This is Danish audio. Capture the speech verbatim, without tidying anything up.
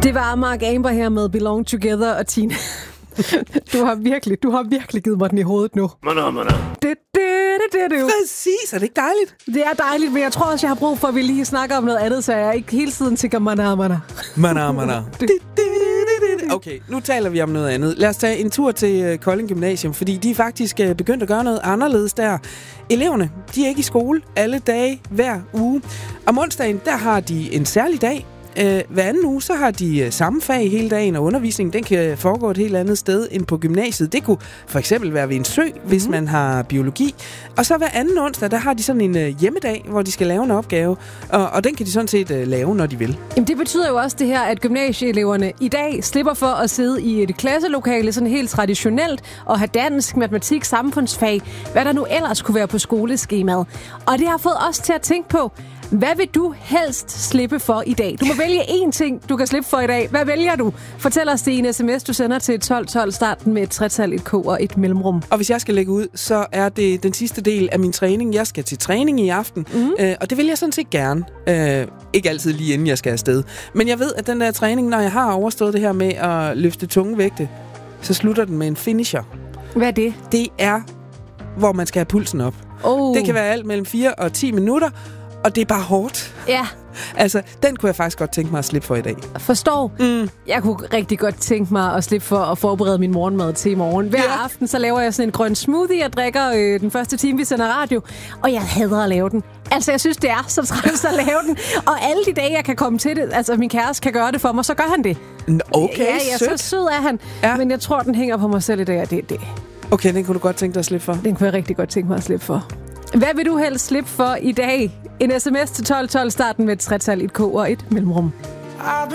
Det var Mark Amber her med Belong Together og Tina. Du har virkelig, du har virkelig givet mig den i hovedet nu. Mana, mana. Det, det, det, det, det. Præcis, er det ikke dejligt? Det er dejligt, men jeg tror også, jeg har brug for, at vi lige snakker om noget andet, så jeg ikke hele tiden tænker, mana, mana. Mana, mana. Okay, nu taler vi om noget andet. Lad os tage en tur til Kolding Gymnasium, fordi de er faktisk begyndt at gøre noget anderledes der. Eleverne, de er ikke i skole alle dage hver uge. Om onsdagen, der har de en særlig dag. Øh, hver anden uge, så har de øh, samme fag hele dagen, og undervisningen, den kan foregå et helt andet sted end på gymnasiet. Det kunne for eksempel være ved en sø, mm-hmm. hvis man har biologi. Og så hver anden onsdag, der har de sådan en øh, hjemmedag, hvor de skal lave en opgave, og, og den kan de sådan set øh, lave, når de vil. Jamen, det betyder jo også det her, at gymnasieeleverne i dag slipper for at sidde i et klasselokale, sådan helt traditionelt, og have dansk, matematik, samfundsfag, hvad der nu ellers kunne være på skoleskemaet. Og det har fået os til at tænke på, hvad vil du helst slippe for i dag? Du må vælge én ting, du kan slippe for i dag. Hvad vælger du? Fortæl os det i en sms, du sender til tolv tolv, starten med et tretal, et k og et mellemrum. Og hvis jeg skal lægge ud, så er det den sidste del af min træning. Jeg skal til træning i aften, mm. øh, og det vil jeg sådan set gerne. Øh, ikke altid lige inden jeg skal afsted. Men jeg ved, at den der træning, når jeg har overstået det her med at løfte tunge vægte, så slutter den med en finisher. Hvad er det? Det er, hvor man skal have pulsen op. Oh. Det kan være alt mellem fire og ti minutter, og det er bare hårdt. Ja. Altså, den kunne jeg faktisk godt tænke mig at slippe for i dag. Forstår. Mm. Jeg kunne rigtig godt tænke mig at slippe for at forberede min morgenmad til i morgen. Hver ja. aften, så laver jeg sådan en grøn smoothie, jeg drikker øh, den første time, vi sender radio. Og jeg hader at lave den. Altså, jeg synes, det er så træls at lave den. Og alle de dage, jeg kan komme til det, altså min kæreste kan gøre det for mig, så gør han det. Okay, ja, ja, sødt. så sød er han. Ja. Men jeg tror, den hænger på mig selv i dag, og det er det. Okay, den kunne du godt tænke dig at slippe for? Den kunne jeg rigtig godt tænke mig at slippe for. Hvad vil du helst slippe for i dag? En sms til tolv tolv, starten med et tretal, et k og et mellemrum.